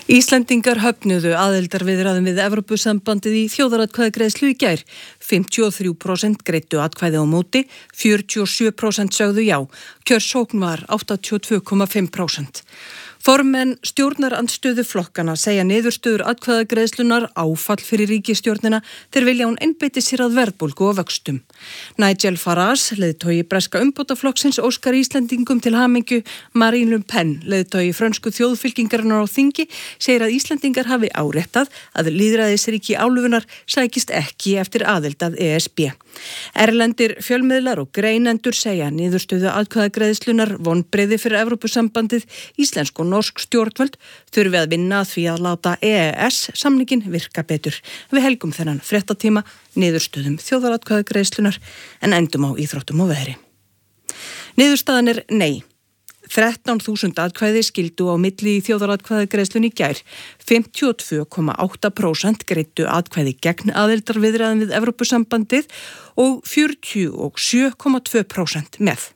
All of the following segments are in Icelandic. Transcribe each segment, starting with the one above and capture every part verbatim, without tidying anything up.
Íslendingar höfnuðu aðildarviðræðum við Evrópusambandið í þjóðaratkvæðagreiðslu í gær. fimmtíu og þrjú prósent greiddu atkvæði á móti, fjörutíu og sjö prósent sögðu já. Kjörsókn var áttatíu og tvö komma fimm prósent. Formenn stjórnarandstöðu flokkana segja niðurstöður atkvæðagreiðslunar áfall fyrir ríkisstjórnina þeir vilja hún einbeiti sér að verðbólgu og vöxtum. Nigel Farage, leiðtogi breska umbótaflokksins, óskar Íslendingum til hamingju. Marine Le Pen, leiðtogi frönsku þjóðfylkingarinnar á þingi, segir að Íslendingar hafi áréttað að lýðræðisríki álfunnar sækist ekki eftir aðild að E S B. Erlendir fjölmiðlar og greinendur segja niðurstöðu atkvæðagreiðslunar vonbrigði fyrir Evrópusambandið. Íslensk og norsk stjórnvöld þurfi að vinna að því að láta E E S-samningin virka betur. Við helgum þennan fréttatíma niðurstöðum þjóðaratkvæðagreiðslunar en endum á íþróttum og veðri. Niðurstaðan er nei. þrettán þúsund atkvæði skildu á milli í þjóðaratkvæðagreiðslunni í gær. fimmtíu og tvö komma átta prósent greiddu atkvæði gegn aðildarviðræðum við Evrópusambandið og fjörutíu og sjö komma tvö prósent með.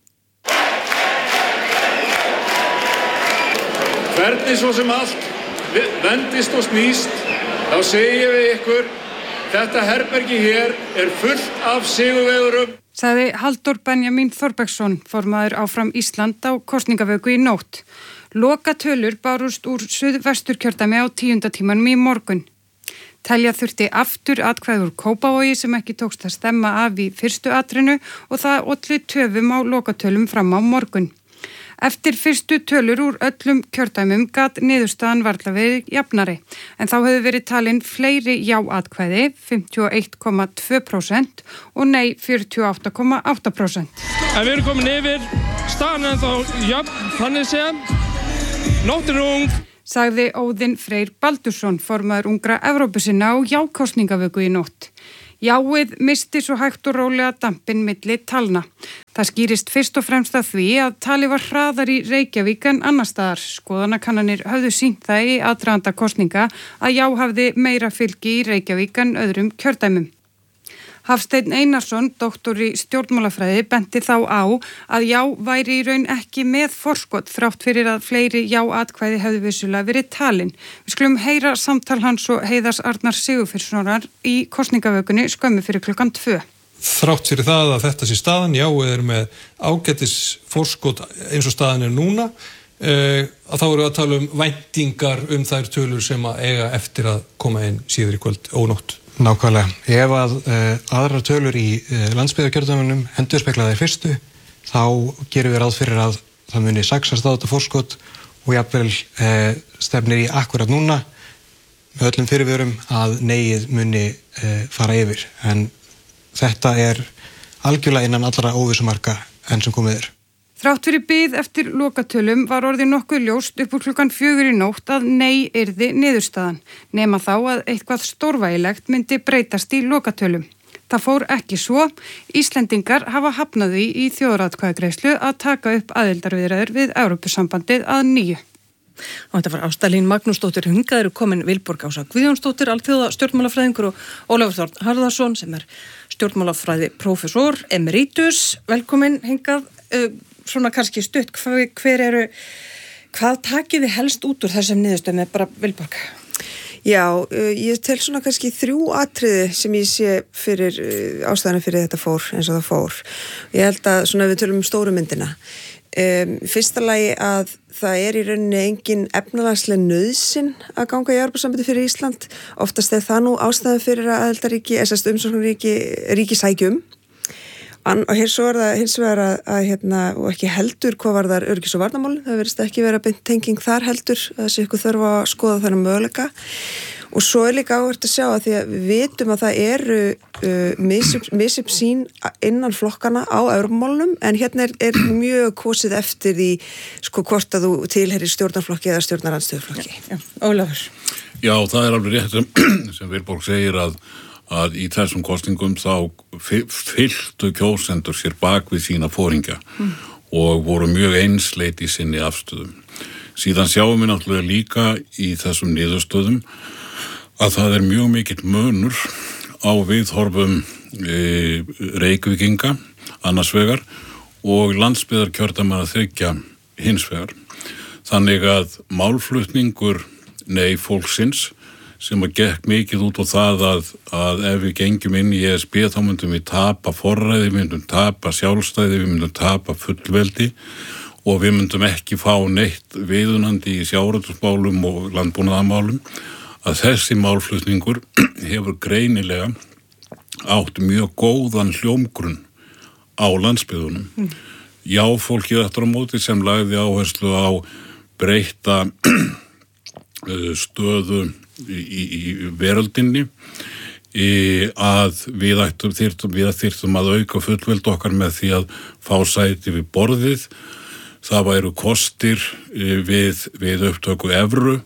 Hvernig svo sem allt vendist og snýst, þá segjum við ykkur, þetta herbergi hér er fullt af sigurvegurum. Sagði Halldór Benjamín Þorbergsson, formaður Áfram Ísland á kosningavöku í nótt. Lokatölur bárust úr Suðvesturkjördæmi á tíunda tímanum í morgun. Telja þurfti aftur atkvæði úr Kópavogi sem ekki tókst að stemma af í fyrstu atrinu og það olli töfum á lokatölum fram á morgun. Eftir fyrstu tölur úr öllum kjördæmum gat niðurstaðan varla verið jafnari, en þá hefur verið talin fleiri já-atkvæði, fimmtíu og eitt komma tvö prósent og nei fjörutíu og átta komma átta prósent. En við erum komin yfir, staðan er þá jafn, þannig séð, nóttin er ung. Sagði Óðinn Freyr Baldursson, formaður ungra Evrópusinna á já-kosningavöku í nótt. Jáið misti svo hægt og rólega dampinn milli talna. Það skýrist fyrst og fremst að því að tali var hraðar í Reykjavík en annar staðar. Skoðanakannanir höfðu sýnt það í aðdraganda kosninga að já hafði meira fylgi í Reykjavík en öðrum kjördæmum. Hafsteinn Einarsson, doktor í stjórnmálafræði, benti þá á að já væri í raun ekki með forskot þrátt fyrir að fleiri já-atkvæði hefðu vissulega verið talin. Við skulum heyra samtal hans og Heiðars Arnar Sigurfinnssonar í kosningavökunni skömmu fyrir klukkan tvö. Þrátt fyrir það að þetta sé staðan, já, er með ágætis forskot eins og staðan er núna, eh, að þá eru að tala um væntingar um þær tölur sem að eiga eftir að koma inn síður í kvöld ónótt. Nákvæmlega. Ef að uh, aðrar tölur í uh, landsbyggðarkjördæmunum endurspegla þær fyrstu, þá gerum við ráð fyrir að það muni saxast á þetta forskot og jafnvel uh, stefnir í akkurat núna með öllum fyrirvörum að neyið muni uh, fara yfir. En þetta er algjörlega innan allra óvissumarka enn sem komið er. Þrátt fyrir bið eftir lokatölum var orðið nokkuð ljóst upp úr klukkan fjögur í nótt að nei yrði niðurstaðan, nema þá að eitthvað stórvægilegt myndi breytast í lokatölum. Það fór ekki svo. Íslendingar hafa hafnað því í þjóðaratkvæðagreiðslu að taka upp aðildarviðræður við Evrópusambandið að nýju. Og þetta var Ásta Lín Magnúsdóttir. Hingað eru komin Vilborg Ása Guðjónsdóttir, alþjóða stjórnmálafræðingur, og Ólafur Þórn Harðarson sem er stjórnmálafræði prófessor emeritus. Velkomin hingað. Svona kannski stutt, hver, hver eru, hvað takiði helst út úr þessum niðurstöðum með bara Vilborg? Já, ég tel svona kannski þrjú atriði sem ég sé fyrir ástæðana fyrir þetta fór eins og það fór. Ég held að svona við tölum um stóru myndina. Um, fyrsta lagi að það er í rauninni engin efnahagsleg nauðsyn að ganga í Evrópusambandið fyrir Ísland. Oftast er það nú ástæðan fyrir að aðildarríki, eða umsóknarríki, ríki sækjum. Og hér svo er það hins vegar að, að hérna, og ekki heldur hvað var þar öryggis- og varnarmálin, það verðist ekki vera beint tenging þar heldur, þessi ykkur þarf að skoða þennan möguleika. Og svo er líka áhvert að sjá að því að við vitum að það eru uh, misjöfn sín innan flokkana á Evrópumálunum, en hérna er, er mjög kosið eftir því sko hvort að þú tilheyrir stjórnarflokki eða stjórnarandstöðuflokki. Já, já, Ólafur. Já, það er alveg rétt sem, sem Vilborg segir að að í þessum kosningum þá fylltu kjósendur sér bak við sína foringja mm. og voru mjög einsleit í sinni afstöðum. Síðan sjáum við náttúrulega líka í þessum niðurstöðum að það er mjög mikill munur á viðhorfum e, Reykvíkinga annars vegar og landsbyggðarkjördæmanna þriggja hins vegar. Þannig að málflutningur nei fólksins sem að gekk mikið út á það að, að ef við gengjum inn í E S B þá myndum við tapa forræði, við myndum tapa sjálfstæði, við myndum tapa fullveldi og við myndum ekki fá neitt viðunandi í sjávarútvegsmálum og landbúnaðarmálum, að þessi málflutningur hefur greinilega átt mjög góðan hljómgrunn á landsbyggðunum. Mm. Já, fólkið eftir á móti sem lagði áherslu á breyta stöðu í, í veröldinni í að við ættum þyrftum, við þyrftum að auka fullveld okkar með því að fá sæti við borðið. Það væru kostir við, við upptöku evru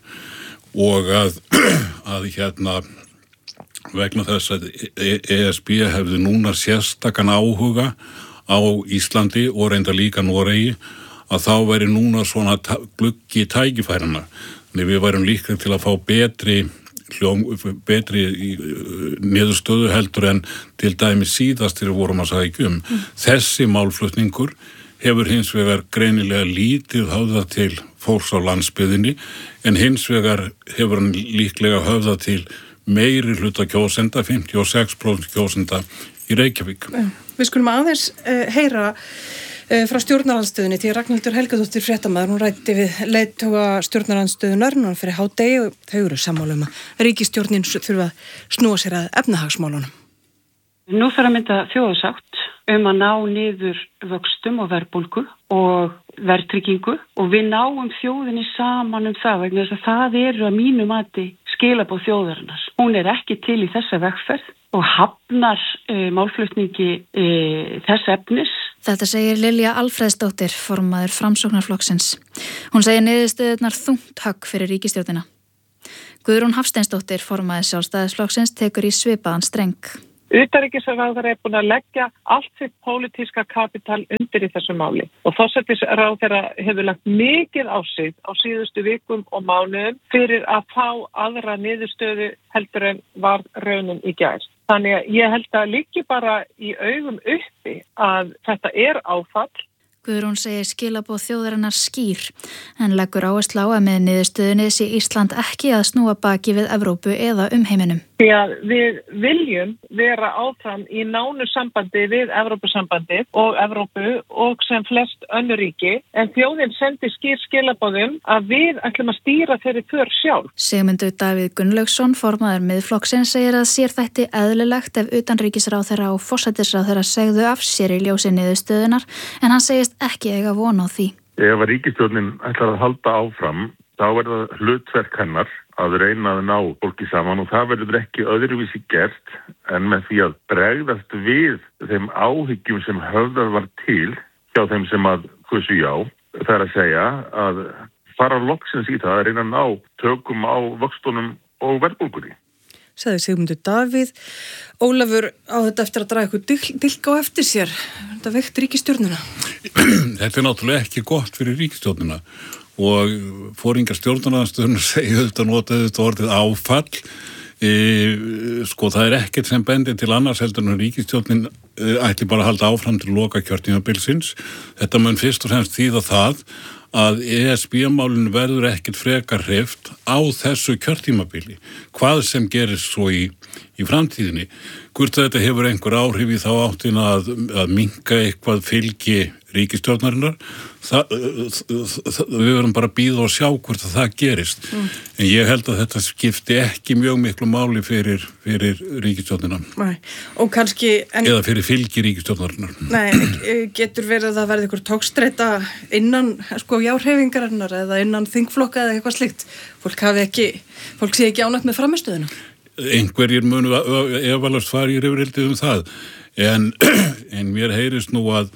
og að, að hérna vegna þess að E S B hefði núna sérstakan áhuga á Íslandi og reynda líka Noregi, að þá væri núna svona gluggi tækifærana. Þannig við værum líka til að fá betri, hljóm, betri niðurstöðu heldur en til dæmi síðast þegar við vorum að sækja um. Mm. Þessi málflutningur hefur hins vegar greinilega lítið höfðað til fólks á landsbyggðinni en hins vegar hefur hann líklega höfðað til meiri hluta kjósenda, fimmtíu og sex prósent kjósenda í Reykjavík. Við skulum aðeins uh, heyra uh, frá stjórnarandstöðunni til Ragnhildur Helgadóttir fréttamaður. Hún ræddi við leiðtoga stjórnarandstöðunar núna fyrir hádegi og þau eru sammála um að ríkisstjórnin þurfa að snúa sér að efnahagsmálunum. Nú þarf að mynda þjóðarsátt um að ná niður vöxtum og verðbólgu og verðtryggingu og við náum þjóðinni saman um það vegna þess að það eru að mínu mati skilabóð þjóðarinnar. Hún er ekki til í þessa vegferð og hafnar e, málflutningi e, þess efnis. Þetta segir Lilja Alfreðsdóttir, formaður Framsóknarflokksins. Hún segir niðurstöðurnar þungt högg fyrir ríkisstjórnina. Guðrún Hafsteinsdóttir, formaður Sjálfstæðisflokksins, tekur í svipaðan streng. Utanríkisráðherra er búin að leggja allt sitt pólitíska kapital undir í þessu máli og forsætisráðherra hefur lagt mikið á sig á síðustu vikum og mánuðum fyrir að fá aðra niðurstöðu heldur en var raunin í gær. Þannig að ég held að liggi bara í augum uppi að þetta er áfall. Guðrún segir skilaboð þjóðarinnar skýr en leggur áherslu á að með niðurstöðunni sé Ísland ekki að snúa baki við Evrópu eða umheiminum. Því að við viljum vera áfram í nánu sambandi við Evrópusambandi og Evrópu og sem flest önnur ríki en þjóðin sendi skýr skilaboðum að við ætlum að stýra þeirri för sjálf. Sigmundur Davíð Gunnlaugsson, formaður Miðflokksins, segir að sér þætti eðlilegt ef utanríkisráðherra og forsætisráðherra segðu af sér í ljósi niðurstöðunar en hann segist ekki eiga von á því. Ef að ríkisstjórnin ætlar að halda áfram, þá verður það hlutverk hennar að reyna að ná fólki saman og það verður ekki öðruvísi gert en með því að bregðast við þeim áhyggjum sem höfðað var til hjá þeim sem að kusu já. Það er að segja að fara loksins í það að reyna að ná tökum á vöxtunum og verðbólgunni. Sagði Sigmundur Davíð. Ólafur, á þetta eftir að draga ykkur dilk á eftir sér. Þetta veikt ríkisstjórnina. Þetta er náttúrulega ekki gott fyrir ríkisstjórnina og foringar stjórnarandstöðunnar segja þetta notaðu þetta orðið áfall. E, sko það er ekkert sem bendir til annars heldur en ríkisstjórnin e, ætli bara að halda áfram til loka kjörtímabilsins. Þetta mun fyrst og fremst þýða það að E S B-málun verður ekkert frekar hreyft á þessu kjörtímabili. Hvað sem gerist svo í, í framtíðinni. Hvort þetta hefur einhver áhrif í þá áttina að, að minnka eitthvað fylgi ríkisstjórnarinnar, það, það, við verðum bara að bíða og sjá hvort að það gerist. Mm. En ég held að þetta skipti ekki mjög miklu máli fyrir, fyrir ríkisstjórnina. Nei, og kannski... En... Eða fyrir fylgi ríkisstjórnarinnar. Nei, getur verið að það verði ykkur tókstreita innan sko járhefingarinnar eða innan þingflokka eða eitthvað slikt. Fólk hafi ekki, fólk sé ekki ánægt með frammistöðuna. Einhverjir munu efalast fari í reyfrildið um það. En, en mér heyrist nú að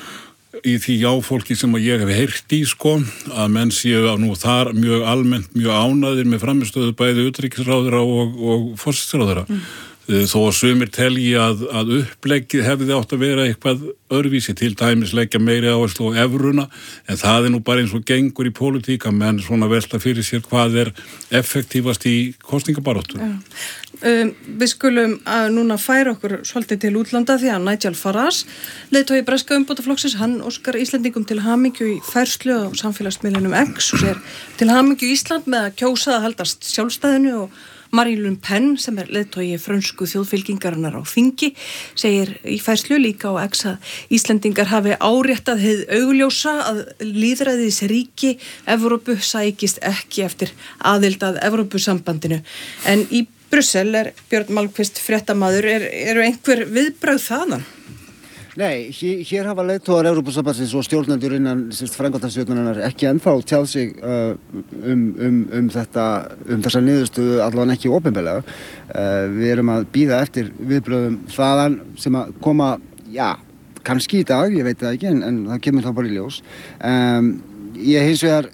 í því jáfólki sem að ég hef heyrt í sko, að menn séu að nú þar mjög almennt, mjög ánæðir með framistöðu bæði utanríkisráðherra og, og forsætisráðherra. Mm. Þó að sumir telji að, að uppleggið hefði átt að vera eitthvað öðruvísi, til dæmis leggja meiri áherslu á evruna, en það er nú bara eins og gengur í pólitík að menn svona velta fyrir sér hvað er effektívast í kosningabaráttu. Ja. Um, við skulum að núna færa okkur svolítið til útlanda því að Nigel Farage, leiðtogi breska umbótaflokksins, hann óskar Íslendingum til hamingju í færslu á samfélagsmiðlunum X og sér til hamingju Ísland með að kjósa að haldast sjálfstæðinu og Marine Le Pen sem er leiðtogi frönsku þjóðfylkingarinnar á þingi segir í færslu líka á X að Íslendingar hafi áréttað hið augljósa að lýðræðis ríki Evrópu sækist ekki eftir aðild að Evrópusambandinu en í Brussel er Björn Malmqvist fréttamaður, er, eru einhver viðbrögð þaðan? Nei, hér, hér hafa leiðtogar Evrópusambandsins og stjórnendur innan framkvæmdastjórnarinnar ekki ennþá tjáð sig uh, um, um, um, þetta, um þessa niðurstöðu allavega ekki opinberlega. Uh, við erum að bíða eftir viðbrögðum þaðan sem að koma, já, kannski í dag, ég veit það ekki, en, en það kemur þá bara í ljós. Um, ég hins vegar,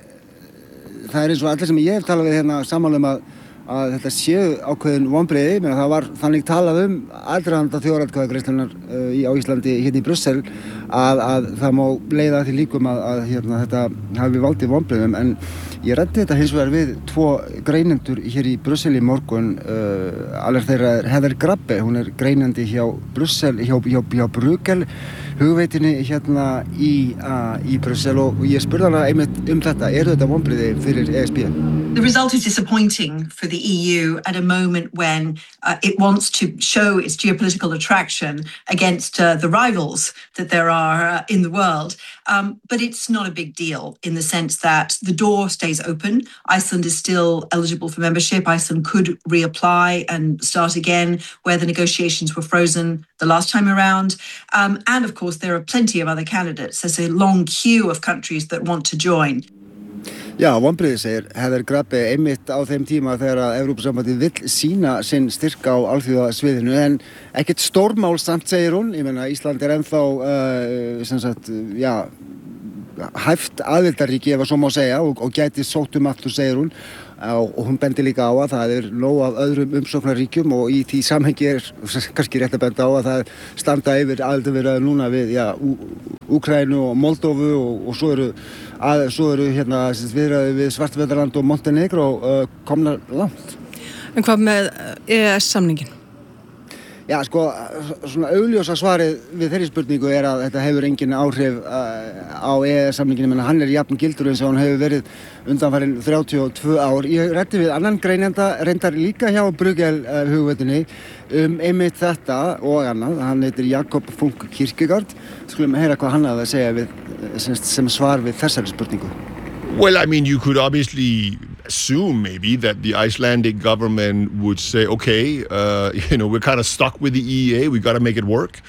það er eins og allir sem ég hef talað við hérna sammála um að að þetta séu ákveðin vonbrigði, menn að það var þannig talað um aðdraganda þjóðaratkvæðagreiðslunnar uh, á Íslandi hérna í Brussel að, að það má leiða því líkum að, að hérna, þetta hafi valdið vonbrigðum en ég ræddi þetta hins vegar við tvo greinendur hér í Brussel í morgun uh, alveg þeirra er Heather Grabbe, hún er greinandi hjá Brussel, hjá, hjá, hjá Bruegel hugveitinni hérna í, uh, í Brussel og ég spurði hana einmitt um þetta, eru þetta vonbrigði fyrir E S B? The result is disappointing for the E U at a moment when uh, it wants to show its geopolitical attraction against uh, the rivals that there are uh, in the world. Um, but it's not a big deal in the sense that the door stays open. Iceland is still eligible for membership. Iceland could reapply and start again where the negotiations were frozen the last time around. Um, and of course, there are plenty of other candidates. There's a long queue of countries that want to join. Já, vonbrigði segir Heather Grabbe einmitt á þeim tíma þegar að Evrópusambandið vill sína sinn styrka á alþjóðasviðinu en ekkert stórmál samt segir hún, ég meina Ísland er ennþá uh, sem sagt, já, hæft aðildarríki ef að svo má segja og, og gæti sótt um aftur segir hún og hún bendir líka á að það er nóg af öðrum umsóknarríkjum og í því samhengi er kannski rétt að benda á að það standa yfir aðildarviðræður núna við já, Úkraínu og Moldóvu og, og svo eru, að, svo eru hérna, viðræður við Svartfjallaland og Montenegro uh, komnar langt. En hvað með E E S-samningin? Já, sko, svona augljósa svarið við þeirri spurningu er að þetta hefur engin áhrif á E E S-samninginu, menn hann er jafn gildur eins og hann hefur verið undanfarin þrjátíu og tvö ár. Ég ræddi við annan greinenda, reyndar líka hjá Bruegel uh, hugveitinni um einmitt þetta og annað. Hann heitir Jakob Funk Kierkegaard. Skulum heyra hvað hann hafði að segja við, sem, sem svar við þessari spurningu. Well, I mean, you could obviously assume maybe that the Icelandic government would say, okay, uh, you know, we're kind of stuck with the E E A, we got to make it work.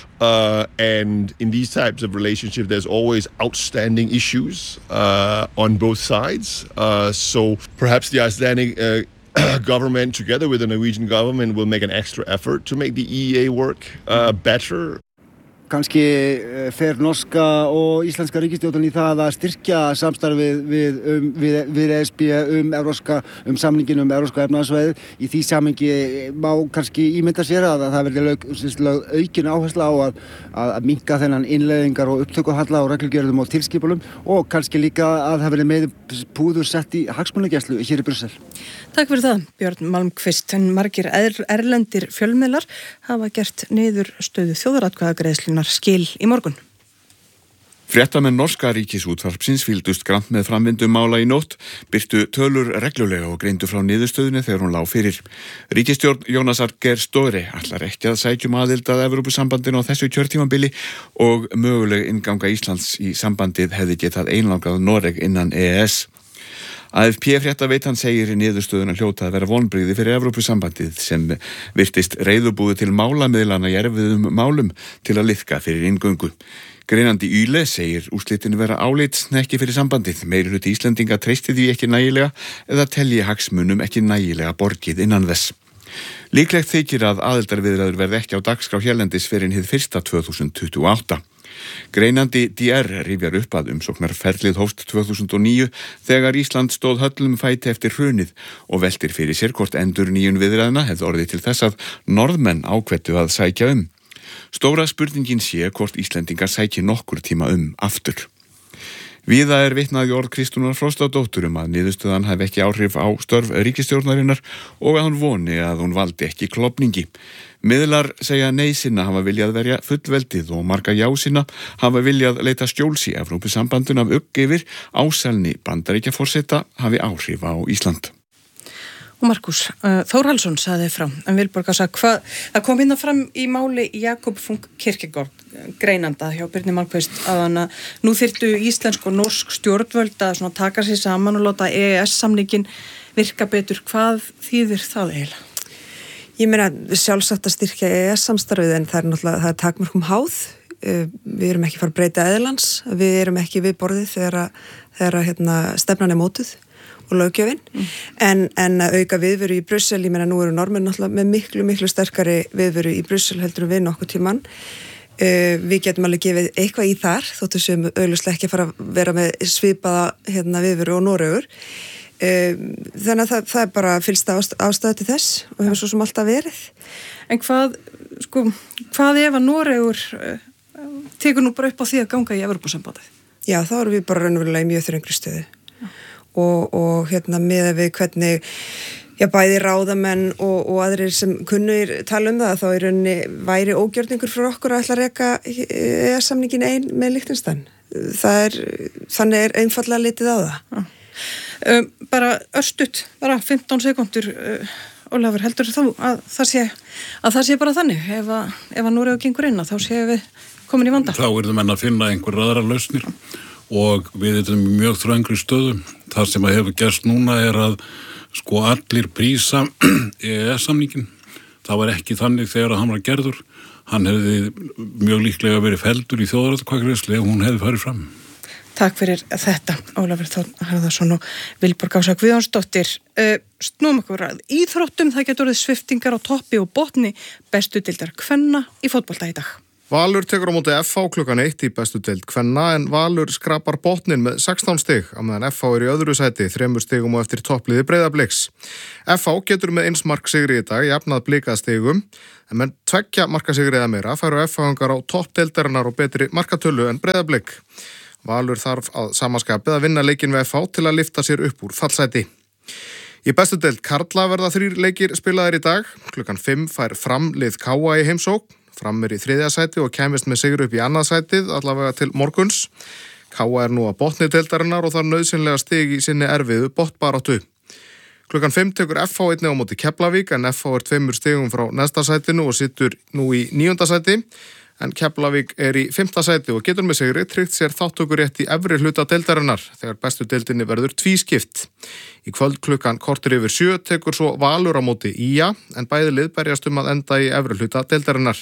Uh, and in these types of relationships, there's always outstanding issues uh, on both sides. Uh, so perhaps the Icelandic uh, government, together with the Norwegian government, will make an extra effort to make the E E A work uh, better. Kannski fer norska og íslenska ríkisstjórnin í það að styrkja samstarfið við, um, við, við E S B um, Evróska, um samningin um Evróska efnahagssvæðið. Í því samhengi má kannski ímynda sér að það verði lög, lög, aukin áhersla á að, að, að minnka þennan innleiðingar og upptökuhalla og reglugerðum og tilskipunum og kannski líka að það verði með púður sett í hagsmunagæslu hér í Brussel. Takk fyrir það, Björn Malmqvist. En margir er, erlendir fjölmiðlar hafa gert niður stöðu þjóðaratkvæðagreiðslunnar skil í morgun. Fréttamenn norska ríkisútvarpsins fylgdust grannt með framvindu mála í nótt, birtu tölur reglulega og greindu frá niðurstöðunni þegar hún lá fyrir. Ríkisstjórn Jónasar Geir Stóri ætlar ekki að sækjum aðild að Evrópusambandinu á þessu kjörtímabili og möguleg innganga Íslands í sambandið hefði getað einlangað Noreg innan E E S. A F P fréttaveitan segir í niðurstöðuna hljóta að vera vonbrigði fyrir Evrópusambandið sem virtist reiðubúið til málamiðlana í erfiðum málum til að liðka fyrir inngöngu. Greinandi Yle segir úrslitinu vera álitssnekki fyrir sambandið. Meirihluti Íslendinga treysti því ekki nægilega eða telji hagsmunum ekki nægilega borgið innan þess. Líklegt þykir að aðildarviðræður verði ekki á dagskrá hérlendis fyrir hið fyrsta tvö þúsund tuttugu og átta. Greinandi D R rifjar upp að umsóknarferlið hófst tvö þúsund og níu þegar Ísland stóð höllum fæti eftir hrunið og veltir fyrir sér hvort endurnýjun viðræðna hefði orðið til þess að Norðmenn ákvettu að sækja um. Stóra spurningin sé hvort Íslendingar sæki nokkur tíma um aftur. Víða er vitnað í orð Kristrúnar Frostadóttur um að niðurstöðan hafi ekki áhrif á störf ríkisstjórnarinnar og að hún voni að hún valdi ekki klofningi. Miðlar segja nei sinna hafa viljað verja fullveldið og marga já sinna hafa viljað leita skjóls í Evrópusambandinu af ugg yfir áselni Bandaríkjaforseta hafi áhrif á Ísland. Og Markus, uh, Þórhallsson saði frá, en Vilborg að sagði hvað, það kom hérna fram í máli Jakob Funk Kierkegaard, greinanda hjá Birni Malmquist, að hann að nú þyrftu íslensk og norsk stjórnvöld að svona taka sér saman og láta E E S-samningin virka betur. Hvað þýðir það eiginlega? Ég meina sjálfsagt að styrkja E E S-samstarfið en það er náttúrulega, það er takmörkum háð. Við erum ekki fara að breyta eðlans, við erum ekki við borðið þegar, þegar hérna, stefnan er mótuð og löggjöfin, mm. en, en að auka viðveru í Brussel, ég meina nú eru normin náttúrulega með miklu, miklu sterkari viðveru í Brussel heldur við nokkuð tímann. Uh, við getum alveg gefið eitthvað í þar, þóttu sem augljóslega ekki fara að vera með svipaða hérna, viðveru og Noregur. Uh, þannig að það, það er bara fylsta ástæða til þess og hefur svo sem alltaf verið. En hvað, sko, hvað ef að Noregur uh, tekur nú bara upp á því að ganga í Evrópusambandið? Já, þá erum við bara raunverulega í mjög þröngri stöðu. Og, og hérna með við hvernig já, bæði ráðamenn og, og aðrir sem kunnur tala um það þá er rauninni væri ógjörningur frá okkur að ætla að reka E E S-samningin ein með Liechtenstein. Það er, þannig er einfallega litið á það. Já. Um, bara örstutt, bara fimmtán sekúndur, uh, Ólafur, heldur þú að það sé, að það sé bara þannig ef að, ef að Noregur gengur inn að þá séum við komin í vanda? Þá erum menn að finna einhver aðra lausnir og við erum mjög þröngri stöðu. Það sem að hefur gerst núna er að sko allir prísa E E S-samningin. Það var ekki þannig þegar hann var gerður. Hann hefði mjög líklega verið felldur í þjóðaratkvæðagreiðslu ef hún hefði farið fram. Takk fyrir þetta, Ólafur Þór Harðarsson og Vilborg Ása Guðjónsdóttir. Uh, snúum okkur að íþróttum, það getur orðið sviftingar á toppi og botni bestu deildar kvenna í fótbolta í dag. Valur tekur á móti F H klukkan eitt í bestu deild kvenna en Valur skrapar botnin með sextán stig á meðan F H er í öðru sæti, þremur stigum og eftir toppliði Breiðabliks. F H getur með eins mark sigri í dag, jafnað Blika stigum, en með tveggja marka sigri eða meira færu F H-ingar á toppdeildarinnar og betri markatölu en Breiðablik. Valur þarf að samaskapið að vinna leikinn við F H til að lyfta sér upp úr fallsæti. Í bestu deild karla verða þrír leikir spilaðir í dag. Klukkan fimm fær Fram lið K A í heimsókn. Fram er í þriðja sæti og kæmist með sigur upp í annað sætið, allavega til morguns. K A er nú að botni deildarinnar og þar nauðsynlega stig í sinni erfiðu botnbaráttu. Klukkan fimm tekur F H einnig á móti Keflavík en F H er tveimur stigum frá næsta sætinu og situr nú í níunda sæti. En Keflavík er í fimmta sæti og getur með sigri tryggt sér þátttökurétt í efri hluta deildarinnar þegar bestu deildinni verður tvískipt. Í kvöld klukkan kortur yfir sjö tekur svo Valur á móti Í A en bæði lið berjast um að enda í efri hluta deildarinnar.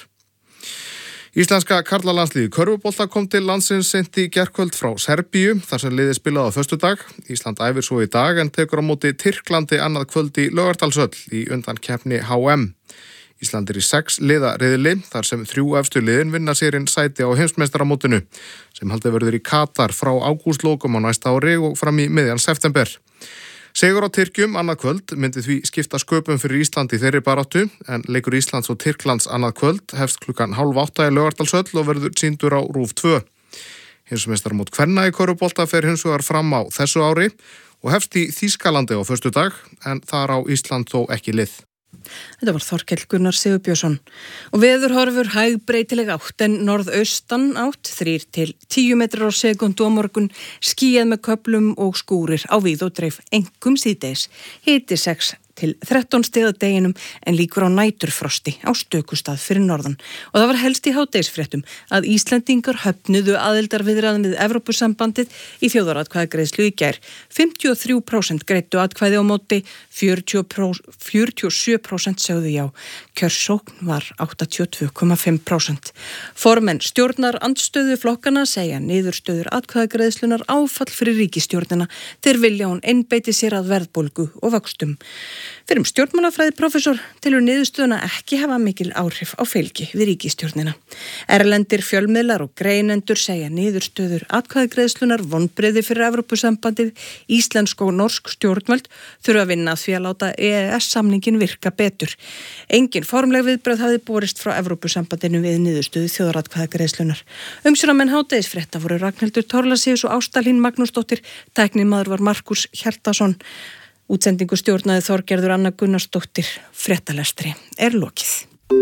Íslenska karlalandsliðið í körfubolta kom til landsins seint í gærkvöld frá Serbíu þar sem liðið spilaði á föstudag. Ísland æfir svo í dag en tekur á móti Tyrklandi annað kvöld í Laugardalshöll í undankeppni H M. Ísland er í sex liða riðli þar sem þrjú efstu liðin vinna sér inn sæti á heimsmeistaramótinu sem haldið verður í Katar frá ágústlokum á næsta ári og fram í miðjan september. Sigur á Tyrkjum annað kvöld myndi því skipta sköpum fyrir Ísland í þeirri baráttu en leikur Íslands og Tyrklands annað kvöld hefst klukkan hálf átta í Laugardalshöll og verður sýndur á RÚV tvö. Heimsmeistaramót kvenna í körfubolta fer hins vegar fram á þessu ári og hefst í Þýskalandi á föstudag en þar á Ísland þó ekki lið. Þetta var Þorkell Gunnar Sigurbjörnsson og veðurhorfur hæg breytileg átt en norðaustan átt þrír til tíu metrar á sekundu á morgun, skýjað með köflum og skúrir á víð og dreif einkum síðdegis, hiti sex til þrettán stig að deginum en líkur á næturfrosti á stökustað fyrir norðan og það var helst í hádegisfréttum að Íslendingar höfnuðu aðildarviðræðum við Evrópusambandið í þjóðaratkvæðagreiðslu í gær. fimmtíu og þrjú prósent greiddu atkvæði á móti, fjörutíu og sjö prósent sögðu já. Kjörsókn var áttatíu og tvö komma fimm prósent. Formenn stjórnar andstöðu flokkana segja niðurstöður atkvæðagreiðslunar áfall fyrir ríkisstjórnina þeir vilja hún einbeiti sér að verðbólgu og vöxtum. Fyrir um stjórnmálafræði prófessor telur niðurstöðuna ekki hafa mikil áhrif á fylgi við ríkisstjórnina. Erlendir fjölmiðlar og greinendur segja niðurstöður atkvæðagreiðslunar vonbrigði fyrir Evrópusambandið, íslensk og norsk stjórnvöld þurfa að vinna því að láta E E S-samningin virka betur. Engin formleg viðbrögð hafði borist frá Evrópusambandinu við niðurstöðu þjóðaratkvæðagreiðslunar. Umsjónarmenn hádegisfrétta voru Ragnhildur Thorlacius og Ástalín Magnúsdóttir, tæknimaður var Markus Hjaltason. Útsendingu stjórnaði Þorgerður Anna Gunnarsdóttir. Fréttalestri er lokið.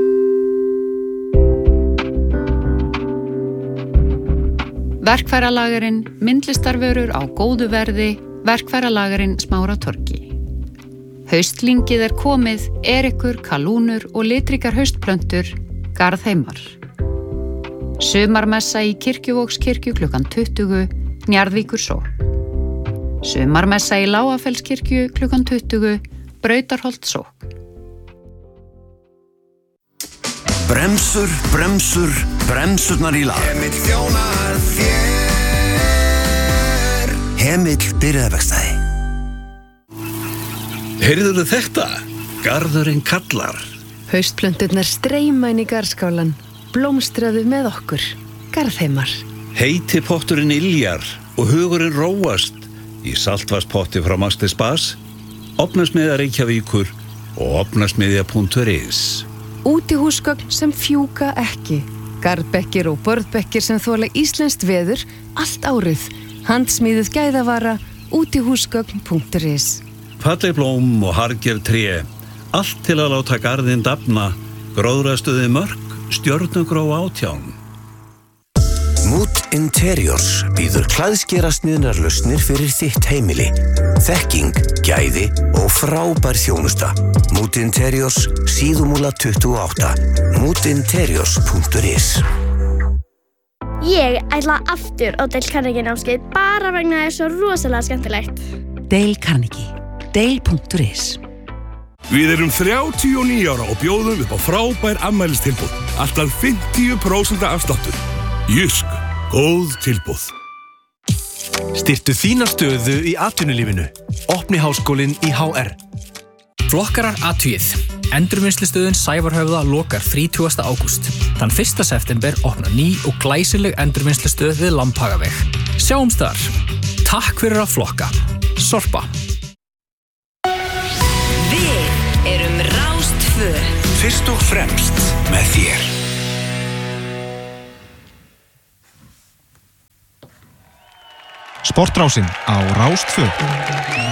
Verkfæralagarinn, myndlistarvörur á góðu verði, verkfæralagarinn Smáratorgi. Haustlingið er komið, erikur, kalúnur og litrikar haustplöntur, Garðheimar. Sumarmessa í Kirkjuvókskirkju klukkan tuttugu, Njarðvíkur sókn. Sumarmessa í Lágafellskirkju klukkan tuttugu, Brautarholt sókn. Bremsur, bremsur, bremsurnar í lag. Hemill þjónar þér. Hemill byrjaðverkstæði. Heyrðuðu þetta? Garðurinn kallar. Haustplönturnar streyma inn í garðskálan. Blómstraðu með okkur. Garðheimar. Heiti potturinn iljar og hugurinn róast í saltvarspotti frá Master Spas, Ofnasmiðja Reykjavíkur og ofnasmiðja punktur is. Útihúsgögn sem fjúka ekki. Garðbekkir og borðbekkir sem þola íslenskt veður allt árið. Handsmíðuð gæðavara, útihúsgögn punktur is. Falleg blóm og harger tré, allt til að láta garðinn dafna, gróðrastuði mörk, stjörnugró átján. Mood Interiors býður klæðskerasniðnar lausnir fyrir þitt heimili. Þekking, gæði og frábær þjónusta. Mood Interiors, Síðumúla tuttugu og átta. mood interiors punktur is. Ég ætla aftur á Dale Carnegie námskeið bara vegna það er svo rosalega skemmtilegt. Dale Carnegie. Dale punktur is. Við erum þrjátíu og níu ára og bjóðum upp á frábær afmælistilboð. Alltaf fimmtíu prósent afsláttur. Jysk, góð tilboð. Styrktu þína stöðu í atvinnulífinu. Opni háskólinn í H R. Flokkarar athugið. Endurvinnslustöðin Sævarhöfða lokar þrítugasta ágúst. Þann fyrsta september opnar ný og glæsileg endurvinnslustöð við Lambhagaveg. Sjáumst þar. Takk fyrir að flokka. Sorpa. Við erum Rás tvö. Fyrst og fremst með þér. Sportrásin á Rás tvö.